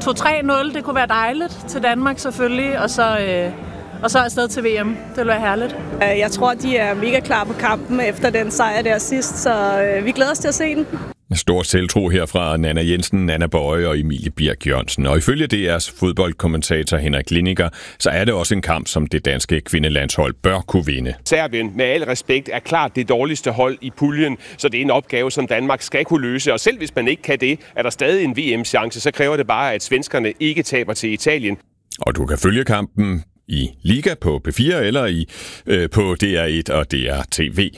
2-3-0, det kunne være dejligt til Danmark selvfølgelig, og så afsted til VM. Det ville være herligt. Jeg tror, de er mega klar på kampen efter den sejr der sidst, så vi glæder os til at se den. Stor selvtro her fra Nanna Jensen, Nanna Bøje og Emilie Birk Jørgensen. Og ifølge DR's fodboldkommentator Henrik Lineker, så er det også en kamp, som det danske kvindelandshold bør kunne vinde. Serbien, med al respekt, er klart det dårligste hold i puljen, så det er en opgave, som Danmark skal kunne løse. Og selv hvis man ikke kan det, er der stadig en VM-chance, så kræver det bare, at svenskerne ikke taber til Italien. Og du kan følge kampen i Liga på P4 eller på DR1 og DR-TV.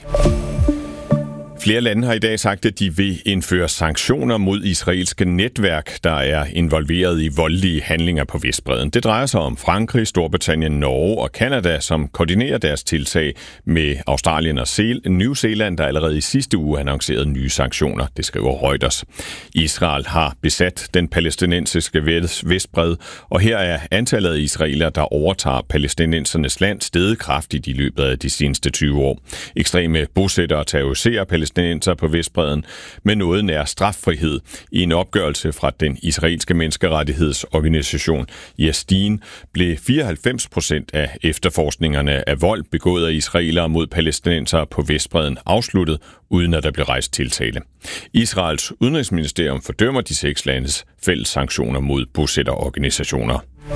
Flere lande har i dag sagt, at de vil indføre sanktioner mod israelske netværk, der er involveret i voldelige handlinger på Vestbredden. Det drejer sig om Frankrig, Storbritannien, Norge og Canada, som koordinerer deres tiltag med Australien og New Zealand, der allerede i sidste uge annoncerede nye sanktioner, det skriver Reuters. Israel har besat den palæstinensiske Vestbred, og her er antallet af israelere, der overtager palæstinensernes land, steget kraftigt i løbet af de seneste 20 år. Ekstreme bosættere terroriserer palæstinenser på Vestbredden med noget nær straffrihed. I en opgørelse fra den israelske menneskerettighedsorganisation Yasdin blev 94% af efterforskningerne af vold begået af israelere mod palæstinensere på Vestbredden afsluttet, uden at der blev rejst tiltale. Israels udenrigsministerium fordømmer de 6 landes fælles sanktioner mod bosætterorganisationer.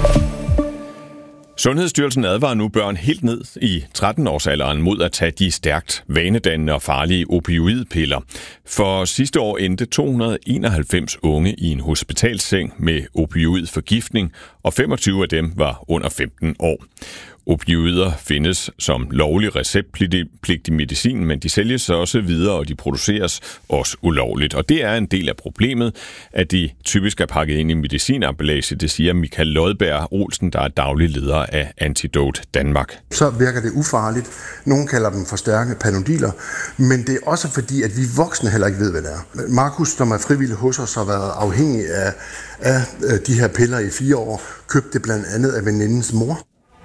Sundhedsstyrelsen advarer nu børn helt ned i 13-årsalderen mod at tage de stærkt vanedannende og farlige opioidpiller. For sidste år endte 291 unge i en hospitalsseng med opioidforgiftning, og 25 af dem var under 15 år. Opioider findes som lovlig receptpligtig medicin, men de sælges også videre, og de produceres også ulovligt. Og det er en del af problemet, at de typisk er pakket ind i medicinemballage, det siger Michael Lodberg Olsen, der er daglig leder af Antidote Danmark. Så virker det ufarligt. Nogle kalder dem for stærke panodiler, men det er også fordi, at vi voksne heller ikke ved, hvad det er. Markus, som er frivillig hos os, har været afhængig af de her piller i 4 år, købte det blandt andet af venindens mor.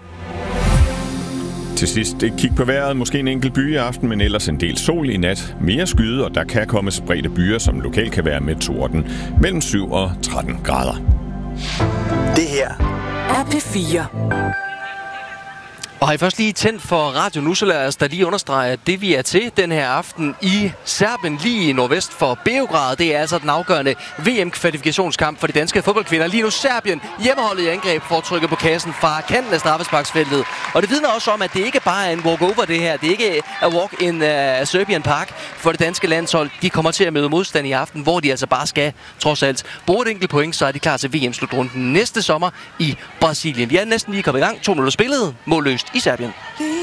Til sidst et kig på vejret. Måske en enkelt by i aften, men ellers en del sol i nat. Mere skyde, og der kan komme spredte byer, som lokalt kan være med torden. Mellem 7 og 13 grader. Det her er P4. Og har I først lige tændt for radio nu, så lad os da lige understrege, at det vi er til den her aften i Serbien, lige nordvest for Beograd, det er altså den afgørende VM-kvalifikationskamp for de danske fodboldkvinder. Lige nu Serbien, hjemmeholdet i angreb, får trykket på kassen fra kanten af straffesparksfeltet. Og det vidner også om, at det ikke bare er en walk-over det her. Det er ikke a walk in Serbian Park for det danske landshold. De kommer til at møde modstand i aften, hvor de altså bare skal, trods alt, bruge et enkelt point, så er de klar til VM-slutrunden næste sommer i Brasilien. Vi er næsten lige kommet i gang. 2 minutter spillet, målløst i Serbien.